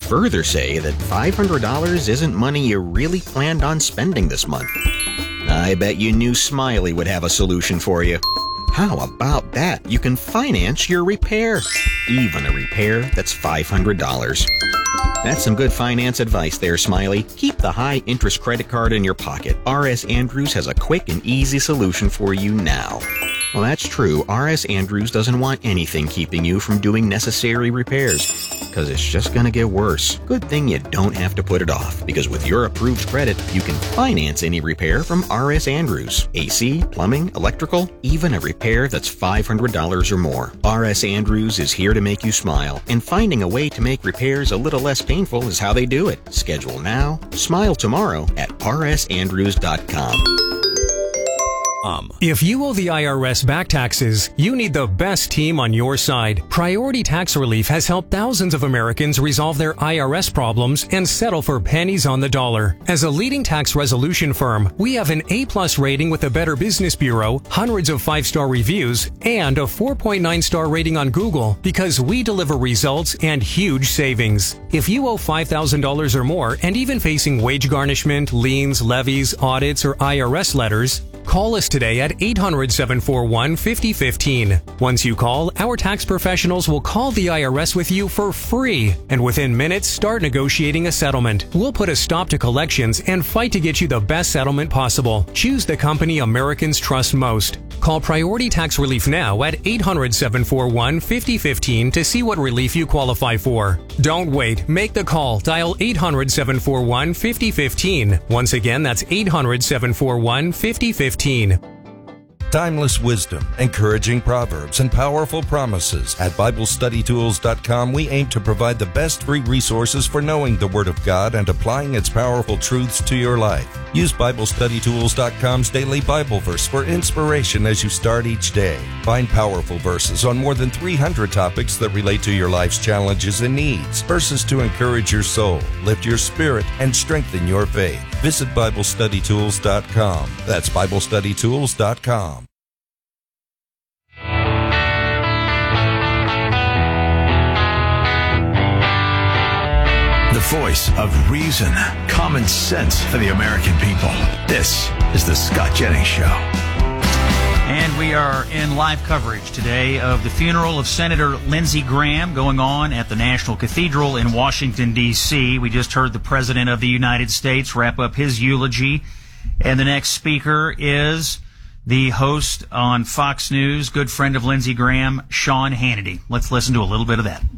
further say that $500 isn't money you really planned on spending this month. I bet you knew Smiley would have a solution for you. How about that? You can finance your repair. Even a repair that's $500. That's some good finance advice there, Smiley. Keep the high-interest credit card in your pocket. R.S. Andrews has a quick and easy solution for you now. Well, that's true. R.S. Andrews doesn't want anything keeping you from doing necessary repairs, because it's just going to get worse. Good thing you don't have to put it off, because with your approved credit, you can finance any repair from R.S. Andrews. AC, plumbing, electrical, even a repair that's $500 or more. R.S. Andrews is here to make you smile, and finding a way to make repairs a little less painful is how they do it. Schedule now, smile tomorrow at rsandrews.com. If you owe the IRS back taxes, you need the best team on your side. Priority Tax Relief has helped thousands of Americans resolve their IRS problems and settle for pennies on the dollar. As a leading tax resolution firm, we have an A+ rating with the Better Business Bureau, hundreds of 5-star reviews, and a 4.9-star rating on Google because we deliver results and huge savings. If you owe $5,000 or more and even facing wage garnishment, liens, levies, audits, or IRS letters, call us today at 800-741-5015. Once you call, our tax professionals will call the IRS with you for free, and within minutes start negotiating a settlement. We'll put a stop to collections and fight to get you the best settlement possible. Choose the company Americans trust most. Call Priority Tax Relief now at 800-741-5015 to see what relief you qualify for. Don't wait. Make the call. Dial 800-741-5015. Once again, that's 800-741-5015. Timeless wisdom, encouraging proverbs, and powerful promises. At BibleStudyTools.com, we aim to provide the best free resources for knowing the Word of God and applying its powerful truths to your life. Use BibleStudyTools.com's daily Bible verse for inspiration as you start each day. Find powerful verses on more than 300 topics that relate to your life's challenges and needs. Verses to encourage your soul, lift your spirit, and strengthen your faith. Visit BibleStudyTools.com. That's BibleStudyTools.com. The voice of reason, common sense for the American people. This is the Scott Jennings Show. And we are in live coverage today of the funeral of Senator Lindsey Graham going on at the National Cathedral in Washington, D.C. We just heard the President of the United States wrap up his eulogy. And the next speaker is the host on Fox News, good friend of Lindsey Graham, Sean Hannity. Let's listen to a little bit of that.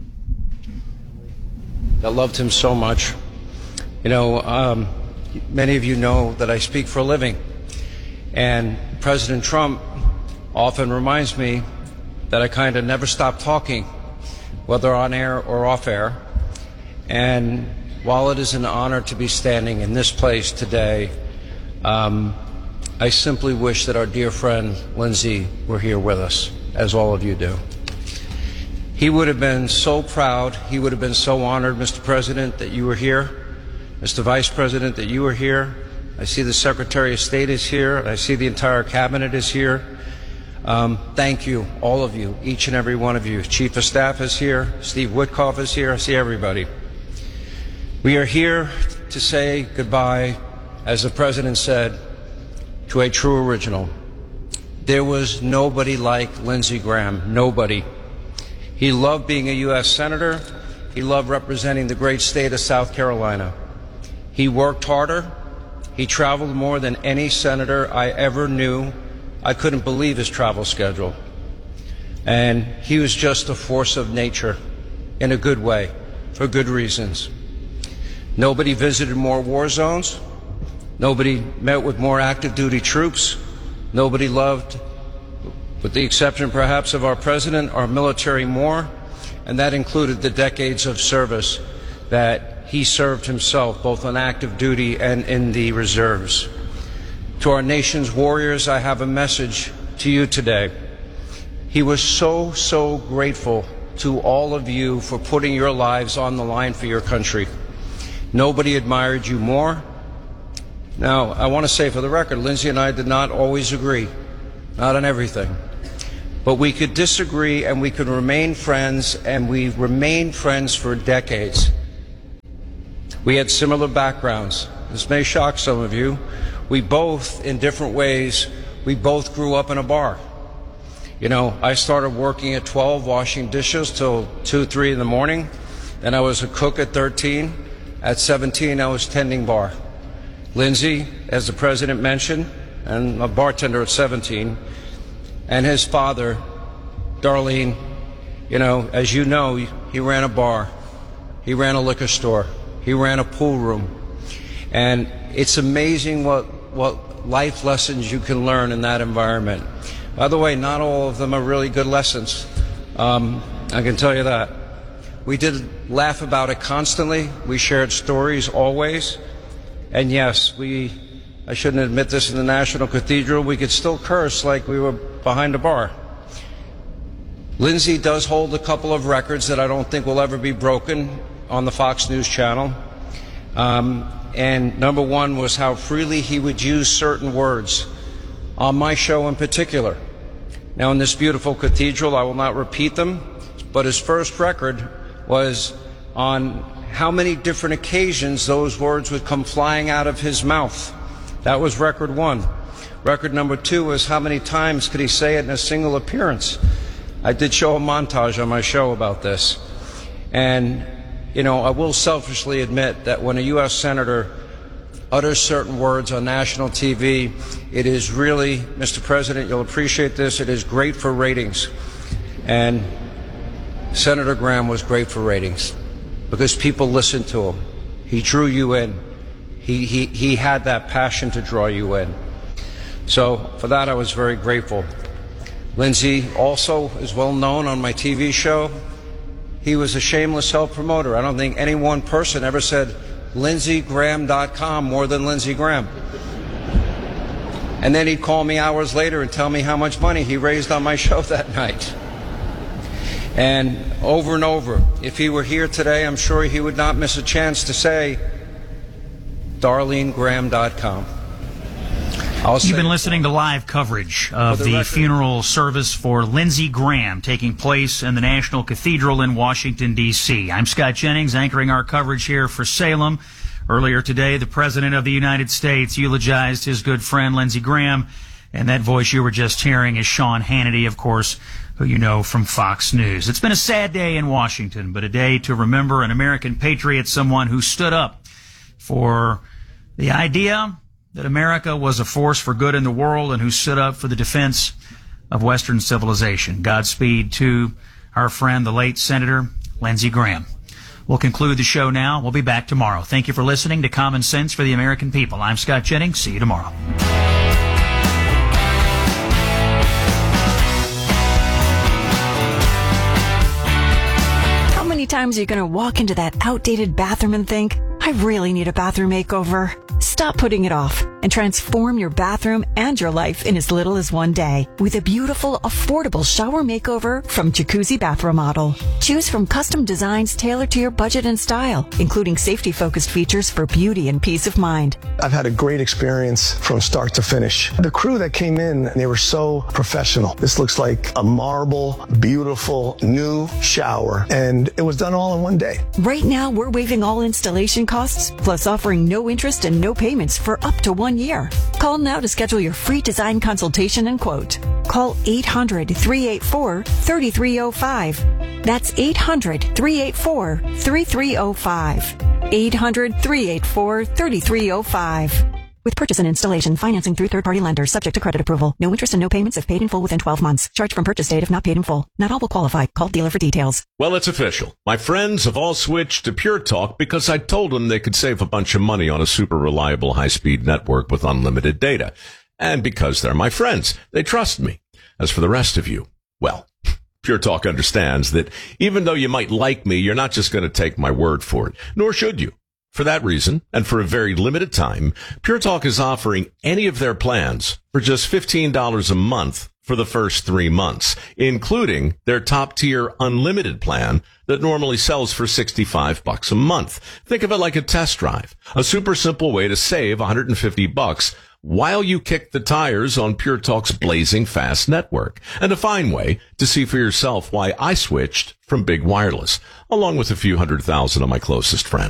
I loved him so much. You know, many of you know that I speak for a living. And President Trump often reminds me that I kind of never stop talking, whether on air or off air. And while it is an honor to be standing in this place today, I simply wish that our dear friend Lindsey were here with us, as all of you do. He would have been so proud, he would have been so honored, Mr. President, that you were here, Mr. Vice President, that you were here. I see the Secretary of State is here. I see the entire Cabinet is here. Thank you, all of you, each and every one of you. Chief of Staff is here. Steve Witkoff is here. I see everybody. We are here to say goodbye, as the President said, to a true original. There was nobody like Lindsey Graham, nobody. He loved being a U.S. Senator. He loved representing the great state of South Carolina. He worked harder. He traveled more than any senator I ever knew. I couldn't believe his travel schedule. And he was just a force of nature in a good way, for good reasons. Nobody visited more war zones. Nobody met with more active duty troops. Nobody loved, with the exception perhaps of our president, our military more. And that included the decades of service that he served himself, both on active duty and in the reserves. To our nation's warriors, I have a message to you today. He was so grateful to all of you for putting your lives on the line for your country. Nobody admired you more. Now, I want to say for the record, Lindsey and I did not always agree, not on everything. But we could disagree and we could remain friends, and we remained friends for decades. We had similar backgrounds. This may shock some of you. We both, in different ways, we both grew up in a bar. You know, I started working at 12, washing dishes till 2, 3 in the morning. Then I was a cook at 13. At 17, I was tending bar. Lindsey, as the president mentioned, and a bartender at 17. And his father, Darlene, you know, as you know, he ran a bar. He ran a liquor store. He ran a pool room. And it's amazing what life lessons you can learn in that environment. By the way, not all of them are really good lessons. I can tell you that. We did laugh about it constantly. We shared stories always. And yes, I shouldn't admit this in the National Cathedral, we could still curse like we were behind a bar. Lindsey does hold a couple of records that I don't think will ever be broken on the Fox News channel. And number one was how freely he would use certain words on my show in particular. Now, in this beautiful cathedral, I will not repeat them, but his first record was on how many different occasions those words would come flying out of his mouth. That was record one. Record number two was how many times could he say it in a single appearance. I did show a montage on my show about this. And, you know, I will selfishly admit that when a U.S. Senator utters certain words on national TV, it is really, Mr. President, you'll appreciate this, it is great for ratings. And Senator Graham was great for ratings because people listened to him. He drew you in. He had that passion to draw you in. So for that, I was very grateful. Lindsey also is well known on my TV show. He was a shameless self-promoter. I don't think any one person ever said LindseyGraham.com more than Lindsey Graham. And then he'd call me hours later and tell me how much money he raised on my show that night. And over, if he were here today, I'm sure he would not miss a chance to say DarleneGraham.com. You've been listening to live coverage of the funeral service for Lindsey Graham taking place in the National Cathedral in Washington, D.C. I'm Scott Jennings, anchoring our coverage here for Salem. Earlier today, the President of the United States eulogized his good friend Lindsey Graham, and that voice you were just hearing is Sean Hannity, of course, who you know from Fox News. It's been a sad day in Washington, but a day to remember an American patriot, someone who stood up for the idea that America was a force for good in the world and who stood up for the defense of Western civilization. Godspeed to our friend, the late Senator Lindsey Graham. We'll conclude the show now. We'll be back tomorrow. Thank you for listening to Common Sense for the American People. I'm Scott Jennings. See you tomorrow. How many times are you going to walk into that outdated bathroom and think, I really need a bathroom makeover? Stop putting it off and transform your bathroom and your life in as little as one day with a beautiful, affordable shower makeover from Jacuzzi Bath Remodel. Choose from custom designs tailored to your budget and style, including safety-focused features for beauty and peace of mind. I've had a great experience from start to finish. The crew that came in, they were so professional. This looks like a marble, beautiful, new shower, and it was done all in one day. Right now, we're waiving all installation costs, plus offering no interest and no payments for up to 1 year. Call now to schedule your free design consultation and quote. Call 800-384-3305. That's 800-384-3305. 800-384-3305. With purchase and installation, financing through third-party lenders, subject to credit approval. No interest and no payments if paid in full within 12 months. Charge from purchase date if not paid in full. Not all will qualify. Call dealer for details. Well, it's official. My friends have all switched to Pure Talk because I told them they could save a bunch of money on a super reliable high-speed network with unlimited data. And because they're my friends, they trust me. As for the rest of you, well, Pure Talk understands that even though you might like me, you're not just going to take my word for it, nor should you. For that reason, and for a very limited time, Pure Talk is offering any of their plans for just $15 a month for the first 3 months, including their top-tier unlimited plan that normally sells for $65 a month. Think of it like a test drive, a super simple way to save $150 while you kick the tires on Pure Talk's blazing fast network, and a fine way to see for yourself why I switched from Big Wireless, along with a few 100,000 of my closest friends.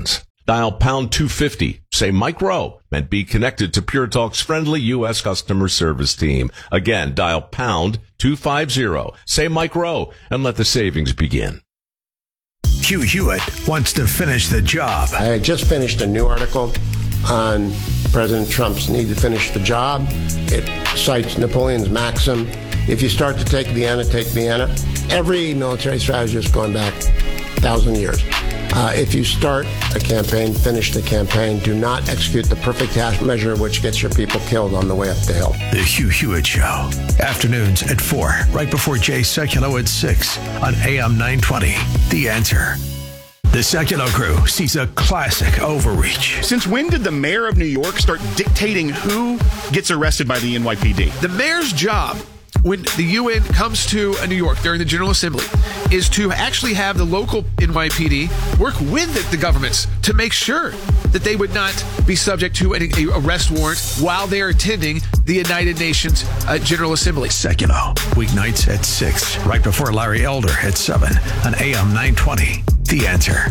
Dial pound 250. Say Mike Rowe and be connected to Pure Talk's friendly U.S. customer service team. Again, dial pound 250. Say Mike Rowe and let the savings begin. Hugh Hewitt wants to finish the job. I just finished a new article on President Trump's need to finish the job. It cites Napoleon's maxim, if you start to take Vienna, take Vienna. Every military strategist going back 1,000 years. If you start a campaign, finish the campaign. Do not execute the perfect half measure, which gets your people killed on the way up the hill. The Hugh Hewitt Show. Afternoons at 4, right before Jay Sekulow at 6 on AM 920. The Answer. The Sekulow crew sees a classic overreach. Since when did the mayor of New York start dictating who gets arrested by the NYPD? The mayor's job, when the UN comes to New York during the General Assembly, is to actually have the local NYPD work with the governments to make sure that they would not be subject to an arrest warrant while they are attending the United Nations General Assembly. Sekulow, weeknights at 6, right before Larry Elder at 7 on AM 920. The Answer.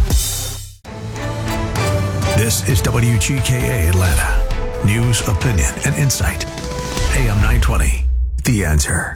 This is WGKA Atlanta. News, opinion, and insight. AM 920. The Answer.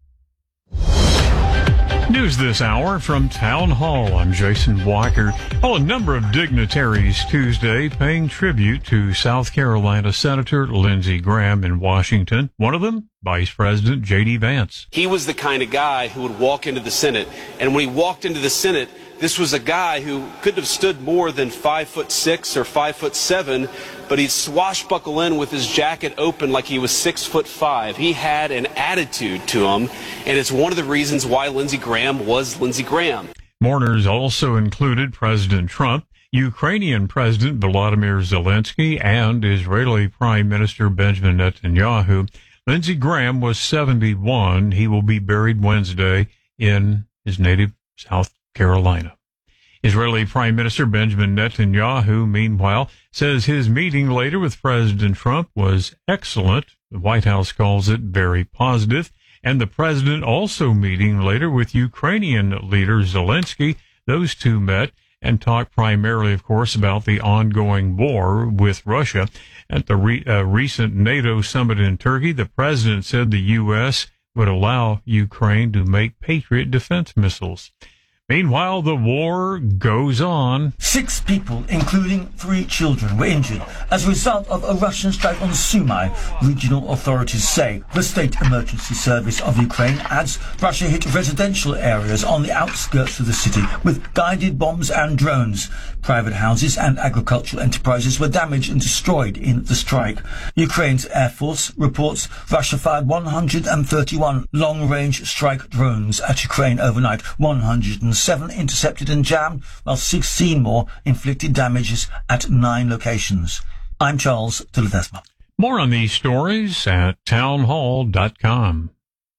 News this hour from Town Hall. I'm Jason Walker. A number of dignitaries Tuesday paying tribute to South Carolina Senator Lindsey Graham in Washington. One of them, Vice President J.D. Vance. He was the kind of guy who would walk into the Senate, and when he walked into the Senate, this was a guy who couldn't have stood more than 5'6" or 5'7", but he'd swashbuckle in with his jacket open like he was 6'5". He had an attitude to him, and it's one of the reasons why Lindsey Graham was Lindsey Graham. Mourners also included President Trump, Ukrainian President Volodymyr Zelensky, and Israeli Prime Minister Benjamin Netanyahu. Lindsey Graham was 71. He will be buried Wednesday in his native South Carolina. Israeli Prime Minister Benjamin Netanyahu, meanwhile, says his meeting later with President Trump was excellent. The White House calls it very positive. And the president also meeting later with Ukrainian leader Zelensky. Those two met and talked primarily, of course, about the ongoing war with Russia. At the recent NATO summit in Turkey, the president said the U.S. would allow Ukraine to make Patriot defense missiles. Meanwhile, the war goes on. 6 people, including 3 children, were injured as a result of a Russian strike on Sumy, regional authorities say. The State Emergency Service of Ukraine adds Russia hit residential areas on the outskirts of the city with guided bombs and drones. Private houses and agricultural enterprises were damaged and destroyed in the strike. Ukraine's Air Force reports Russia fired 131 long-range strike drones at Ukraine overnight. 107 intercepted and jammed, while 16 more inflicted damages at 9 locations. I'm Charles de Ledesma. More on these stories at townhall.com.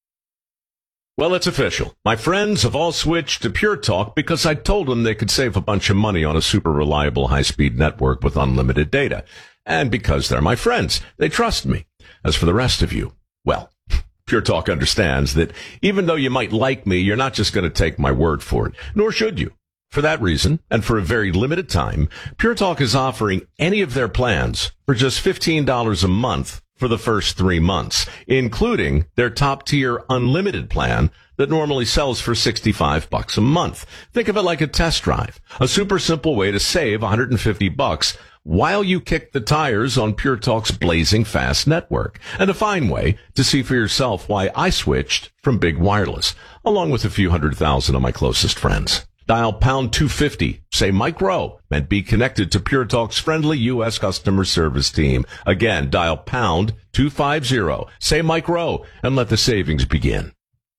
Well, it's official. My friends have all switched to Pure Talk because I told them they could save a bunch of money on a super reliable high-speed network with unlimited data. And because they're my friends, they trust me. As for the rest of you, well, Pure Talk understands that even though you might like me, you're not just going to take my word for it, nor should you. For that reason, and for a very limited time, Pure Talk is offering any of their plans for just $15 a month for the first 3 months, including their top-tier unlimited plan that normally sells for $65 a month. Think of it like a test drive, a super simple way to save $150 while you kick the tires on Pure Talk's blazing fast network, and a fine way to see for yourself why I switched from big wireless, along with a few 100,000 of my closest friends. Dial pound 250, say Mike Rowe, and be connected to Pure Talk's friendly U.S. customer service team. Again, dial pound 250, say Mike Rowe, and let the savings begin.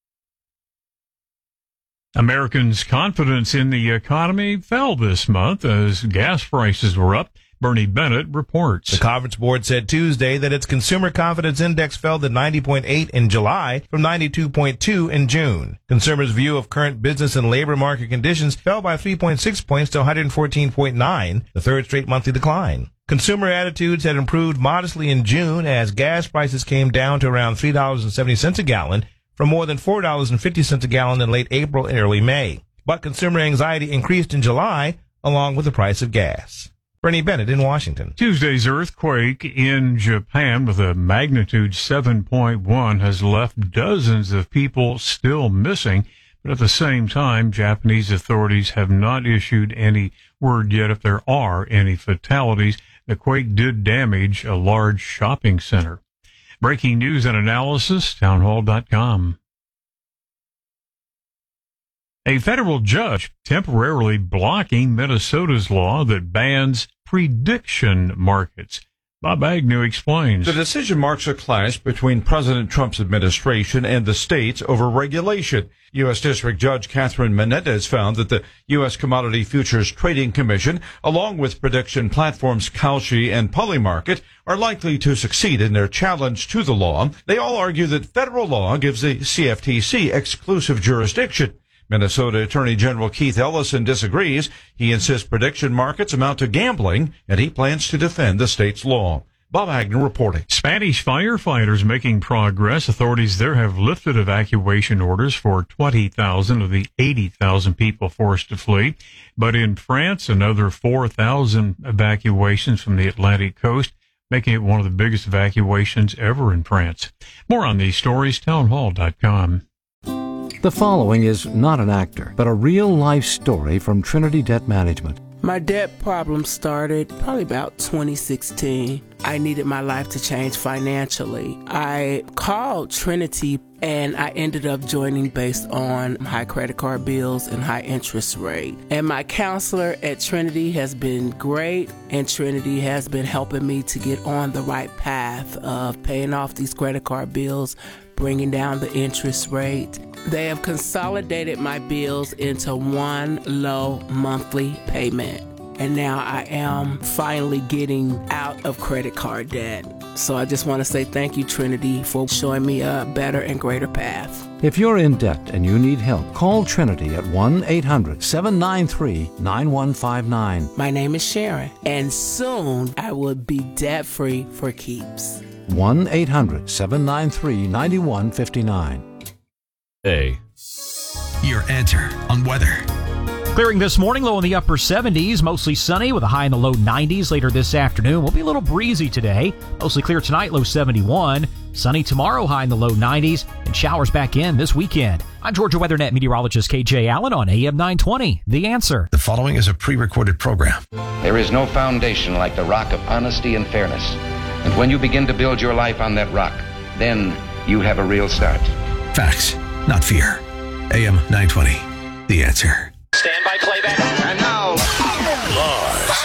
Americans' confidence in the economy fell this month as gas prices were up. Bernie Bennett reports. The Conference Board said Tuesday that its Consumer Confidence Index fell to 90.8 in July from 92.2 in June. Consumers' view of current business and labor market conditions fell by 3.6 points to 114.9, the third straight monthly decline. Consumer attitudes had improved modestly in June as gas prices came down to around $3.70 a gallon from more than $4.50 a gallon in late April and early May. But consumer anxiety increased in July along with the price of gas. Bernie Bennett in Washington. Tuesday's earthquake in Japan with a magnitude 7.1 has left dozens of people still missing. But at the same time, Japanese authorities have not issued any word yet if there are any fatalities. The quake did damage a large shopping center. Breaking news and analysis, townhall.com. A federal judge temporarily blocking Minnesota's law that bans prediction markets. Bob Agnew explains. The decision marks a clash between President Trump's administration and the states over regulation. U.S. District Judge Catherine Menendez found that the U.S. Commodity Futures Trading Commission, along with prediction platforms Kalshi and Polymarket, are likely to succeed in their challenge to the law. They all argue that federal law gives the CFTC exclusive jurisdiction. Minnesota Attorney General Keith Ellison disagrees. He insists prediction markets amount to gambling, and he plans to defend the state's law. Bob Agnew reporting. Spanish firefighters making progress. Authorities there have lifted evacuation orders for 20,000 of the 80,000 people forced to flee. But in France, another 4,000 evacuations from the Atlantic coast, making it one of the biggest evacuations ever in France. More on these stories, townhall.com. The following is not an actor, but a real-life story from Trinity Debt Management. My debt problem started probably about 2016. I needed my life to change financially. I called Trinity and I ended up joining based on high credit card bills and high interest rate. And my counselor at Trinity has been great, and Trinity has been helping me to get on the right path of paying off these credit card bills, bringing down the interest rate. They have consolidated my bills into one low monthly payment. And now I am finally getting out of credit card debt. So I just want to say thank you, Trinity, for showing me a better and greater path. If you're in debt and you need help, call Trinity at 1-800-793-9159. My name is Sharon, and soon I will be debt-free for keeps. 1-800-793-9159. Your answer on weather. Clearing this morning, low in the upper 70s, mostly sunny with a high in the low 90s later this afternoon. Will be a little breezy today. Mostly clear tonight, low 71. Sunny tomorrow, high in the low 90s, and showers back in this weekend. I'm Georgia WeatherNet meteorologist KJ Allen on AM 920. The Answer. The following is a pre-recorded program. There is no foundation like the rock of honesty and fairness. And when you begin to build your life on that rock, then you have a real start. Facts, not fear. AM 920. The Answer. Stand by playback. And now, Lars.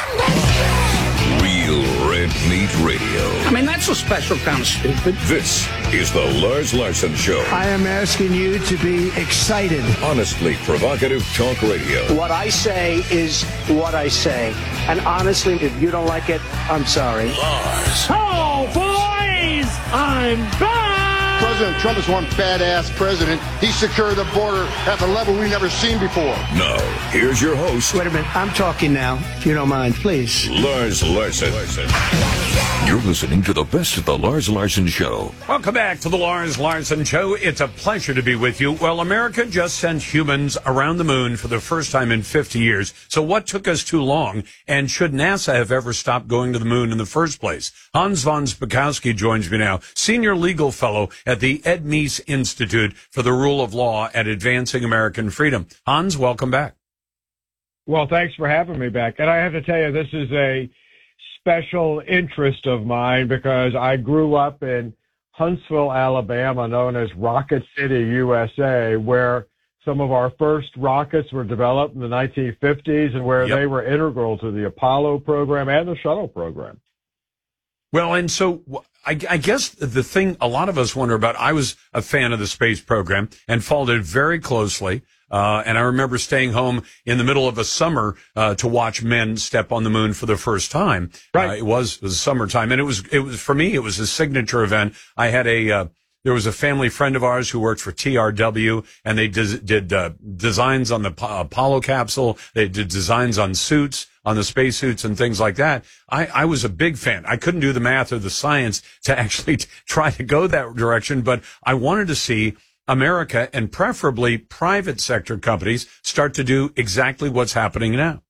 Real Red Meat Radio. I mean, that's a special kind of stupid. This is the Lars Larson Show. I am asking you to be excited. Honestly provocative talk radio. What I say is what I say. And honestly, if you don't like it, I'm sorry. Lars. Oh, boys! I'm back! President Trump is one badass president. He secured the border at the level we've never seen before. Now, here's your host. Wait a minute. I'm talking now, if you don't mind, please. Lars Larson. You're listening to the best of the Lars Larson Show. Welcome back to the Lars Larson Show. It's a pleasure to be with you. Well, America just sent humans around the moon for the first time in 50 years. So what took us too long? And should NASA have ever stopped going to the moon in the first place? Hans von Spakovsky joins me now, senior legal fellow at the Ed Meese Institute for the Rule of Law and Advancing American Freedom. Hans, welcome back. Well, thanks for having me back. And I have to tell you, this is a special interest of mine because I grew up in Huntsville, Alabama, known as Rocket City, USA, where some of our first rockets were developed in the 1950s and where they were integral to the Apollo program and the shuttle program. Well, and so I guess the thing a lot of us wonder about, I was a fan of the space program and followed it very closely. And I remember staying home in the middle of a summer to watch men step on the moon for the first time. Right. It was summertime, and it was for me, it was a signature event. I had there was a family friend of ours who worked for TRW, and they did designs on the Apollo capsule. They did designs on suits, on the spacesuits and things like that. I was a big fan. I couldn't do the math or the science to actually try to go that direction, but I wanted to see America and preferably private sector companies start to do exactly what's happening now.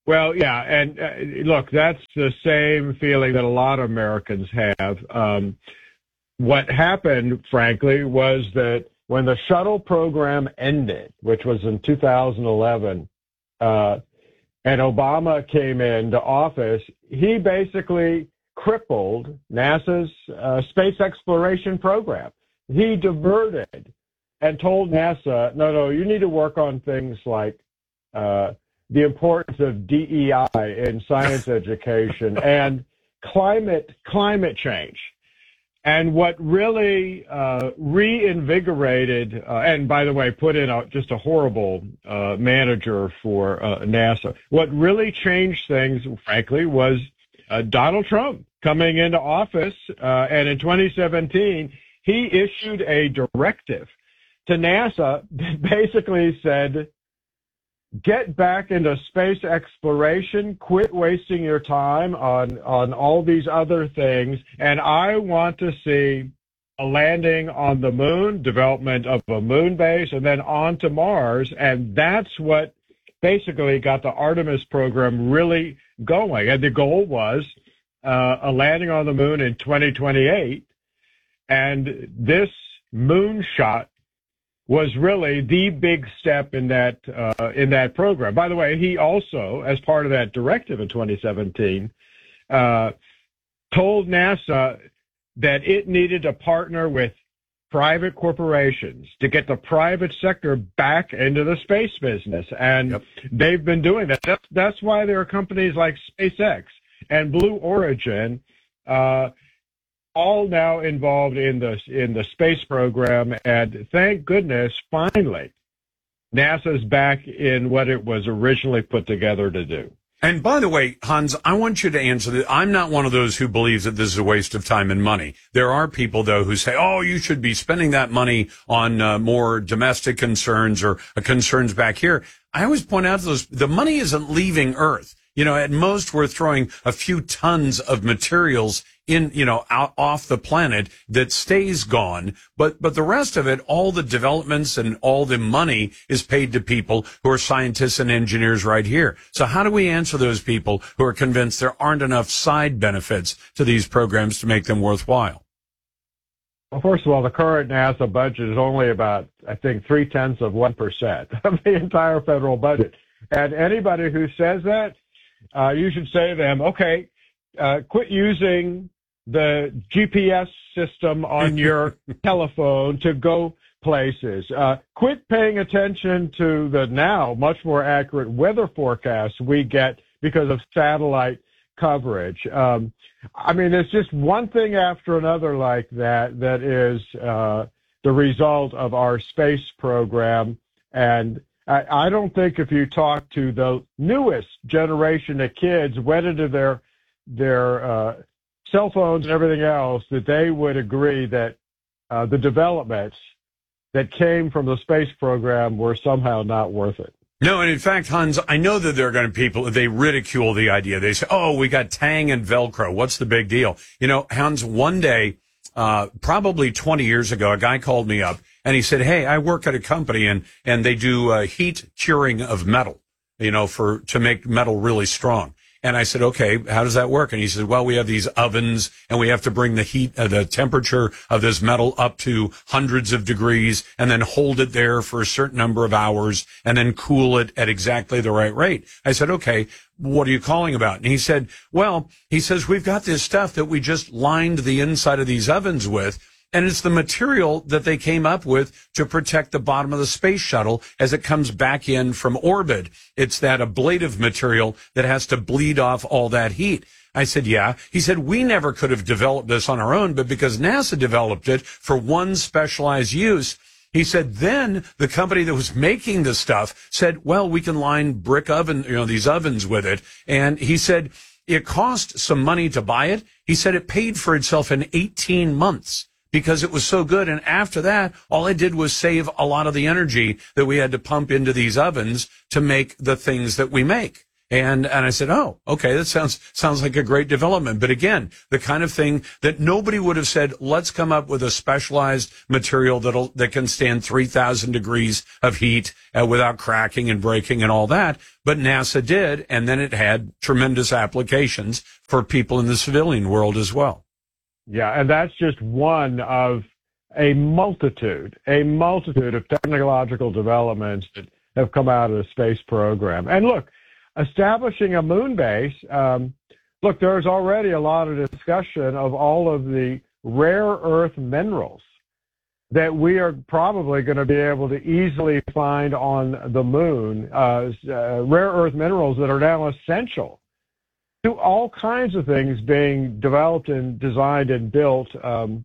Well, yeah, and look, that's the same feeling that a lot of Americans have. What happened, frankly, was that when the shuttle program ended, which was in 2011, and Obama came into office, he basically crippled NASA's space exploration program. He diverted and told NASA, no, you need to work on things like the importance of DEI in science education and climate change. And what really reinvigorated, and by the way, put in just a horrible manager for NASA. What really changed things, frankly, was Donald Trump coming into office, and in 2017, he issued a directive to NASA that basically said, get back into space exploration, quit wasting your time on all these other things, and I want to see a landing on the moon, development of a moon base, and then on to Mars, and that's what basically got the Artemis program really going. And the goal was a landing on the moon in 2028, and this moonshot was really the big step in that program. By the way, he also, as part of that directive in 2017, told NASA that it needed to partner with private corporations to get the private sector back into the space business. And they've been doing that. That's why there are companies like SpaceX and Blue Origin, all now involved in the space program, and thank goodness, finally, NASA's back in what it was originally put together to do. And by the way, Hans, I want you to answer that. I'm not one of those who believes that this is a waste of time and money. There are people, though, who say, oh, you should be spending that money on more domestic concerns or concerns back here. I always point out to the money isn't leaving Earth. You know, at most we're throwing a few tons of materials in, out off the planet that stays gone. But the rest of it, all the developments and all the money is paid to people who are scientists and engineers right here. So how do we answer those people who are convinced there aren't enough side benefits to these programs to make them worthwhile? Well, first of all, the current NASA budget is only about, I think, 0.3% of the entire federal budget. And anybody who says that, you should say to them, okay, quit using the GPS system on your telephone to go places. Quit paying attention to the now much more accurate weather forecasts we get because of satellite coverage. I mean, it's just one thing after another like that is the result of our space program. And I don't think if you talk to the newest generation of kids wedded to their cell phones and everything else, that they would agree that the developments that came from the space program were somehow not worth it. No, and in fact, Hans, I know that there are going to be people, they ridicule the idea. They say, oh, we got Tang and Velcro. What's the big deal? You know, Hans, one day, probably 20 years ago, a guy called me up and he said, hey, I work at a company and they do heat curing of metal, to make metal really strong. And I said, okay, how does that work? And he said, well, we have these ovens and we have to bring the heat, the temperature of this metal up to hundreds of degrees and then hold it there for a certain number of hours and then cool it at exactly the right rate. I said, okay, what are you calling about? And he said, well, we've got this stuff that we just lined the inside of these ovens with. And it's the material that they came up with to protect the bottom of the space shuttle as it comes back in from orbit. It's that ablative material that has to bleed off all that heat. I said, yeah. He said, we never could have developed this on our own, but because NASA developed it for one specialized use, he said, then the company that was making the stuff said, well, we can line brick oven, these ovens with it. And he said, it cost some money to buy it. He said it paid for itself in 18 months. Because it was so good. And after that, all it did was save a lot of the energy that we had to pump into these ovens to make the things that we make. And I said, oh, okay, that sounds like a great development. But again, the kind of thing that nobody would have said, let's come up with a specialized material that can stand 3,000 degrees of heat without cracking and breaking and all that. But NASA did, and then it had tremendous applications for people in the civilian world as well. Yeah, and that's just one of a multitude of technological developments that have come out of the space program. And look, establishing a moon base, there's already a lot of discussion of all of the rare earth minerals that we are probably going to be able to easily find on the moon, rare earth minerals that are now essential to all kinds of things being developed and designed and built on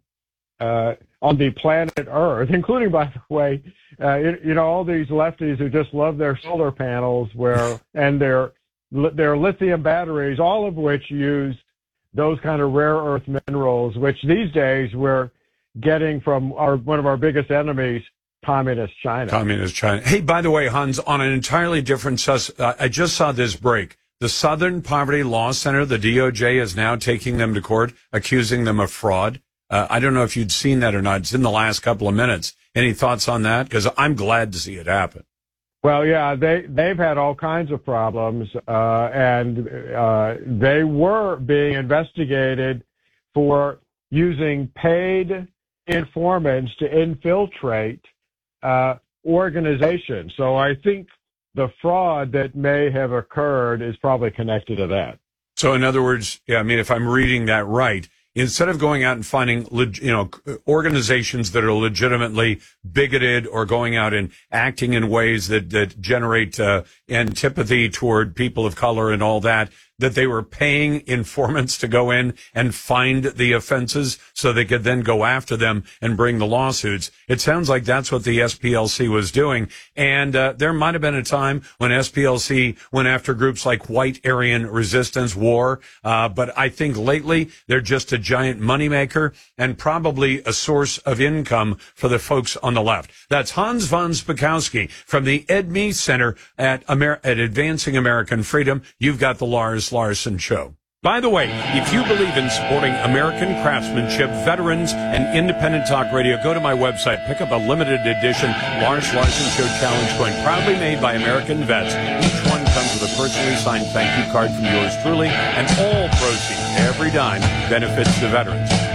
the planet Earth, including, by the way, all these lefties who just love their solar panels and their lithium batteries, all of which use those kind of rare earth minerals, which these days we're getting from one of our biggest enemies, Communist China. Hey, by the way, Hans, on an entirely different I just saw this break. The Southern Poverty Law Center, the DOJ, is now taking them to court, accusing them of fraud. I don't know if you'd seen that or not. It's in the last couple of minutes. Any thoughts on that? Because I'm glad to see it happen. Well, yeah, they've had all kinds of problems, and they were being investigated for using paid informants to infiltrate organizations. So I think the fraud that may have occurred is probably connected to that. So in other words, if I'm reading that right, instead of going out and finding, organizations that are legitimately bigoted or going out and acting in ways that generate antipathy toward people of color and all that they were paying informants to go in and find the offenses so they could then go after them and bring the lawsuits. It sounds like that's what the SPLC was doing. And there might have been a time when SPLC went after groups like White Aryan Resistance War. But I think lately they're just a giant moneymaker and probably a source of income for the folks on the left. That's Hans von Spakovsky from the Ed Meese Center at Advancing American Freedom. You've got the Lars Larson Show. By the way, if you believe in supporting American craftsmanship, veterans, and independent talk radio, go to my website, pick up a limited edition Lars Larson Show Challenge coin, proudly made by American vets. Each one comes with a personally signed thank you card from yours truly, and all proceeds, every dime, benefits the veterans.